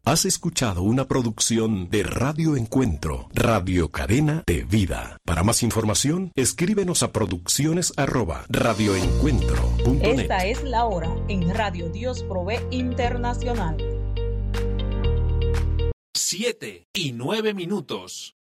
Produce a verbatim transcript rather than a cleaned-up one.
Has escuchado una producción de Radio Encuentro, Radio Cadena de Vida. Para más información, escríbenos a producciones arroba radioencuentro punto net. Esta es la hora en Radio Dios Provee Internacional. Siete y nueve minutos.